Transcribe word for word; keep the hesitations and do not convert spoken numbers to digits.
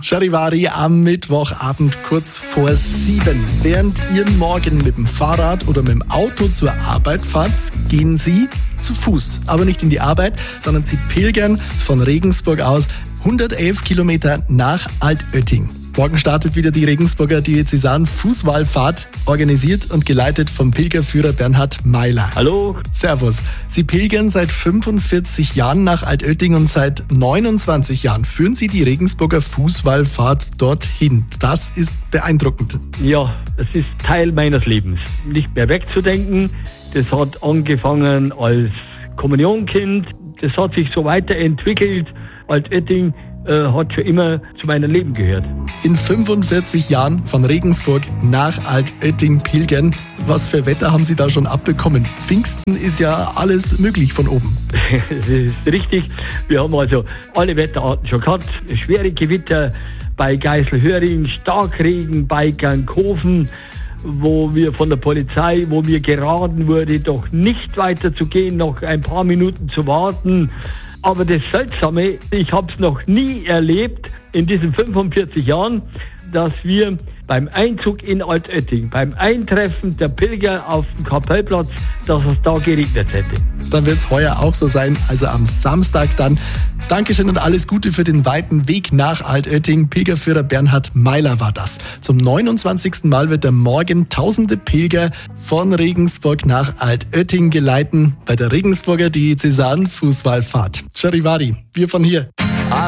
Charivari am Mittwochabend kurz vor sieben. Während ihr morgen mit dem Fahrrad oder mit dem Auto zur Arbeit fahrt, gehen Sie zu Fuß. Aber nicht in die Arbeit, sondern Sie pilgern von Regensburg aus hundertelf Kilometer nach Altötting. Morgen startet wieder die Regensburger Diözesan-Fußwallfahrt, organisiert und geleitet vom Pilgerführer Bernhard Meiler. Hallo. Servus. Sie pilgern seit fünfundvierzig Jahren nach Altötting und seit neunundzwanzig Jahren führen Sie die Regensburger Fußwallfahrt dorthin. Das ist beeindruckend. Ja, es ist Teil meines Lebens. Nicht mehr wegzudenken. Das hat angefangen als Kommunionkind. Das hat sich so weiterentwickelt. Altötting äh, hat schon immer zu meinem Leben gehört. In fünfundvierzig Jahren von Regensburg nach Altötting pilgern. Was für Wetter haben Sie da schon abbekommen? Pfingsten ist ja alles möglich von oben. Das ist richtig. Wir haben also alle Wetterarten schon gehabt. Schwere Gewitter bei Geiselhöring, Starkregen bei Ganghofen, wo wir von der Polizei, wo mir geraten wurde, doch nicht weiter zu gehen, noch ein paar Minuten zu warten. Aber das Seltsame, ich habe es noch nie erlebt in diesen fünfundvierzig Jahren, dass wir beim Einzug in Altötting, beim Eintreffen der Pilger auf dem Kapellplatz, dass es da geregnet hätte. Dann wird es heuer auch so sein, also am Samstag dann. Dankeschön und alles Gute für den weiten Weg nach Altötting. Pilgerführer Bernhard Meiler war das. Zum neunundzwanzigsten Mal wird er morgen tausende Pilger von Regensburg nach Altötting geleiten bei der Regensburger Diözesan-Fußwallfahrt. Charivari, wir von hier.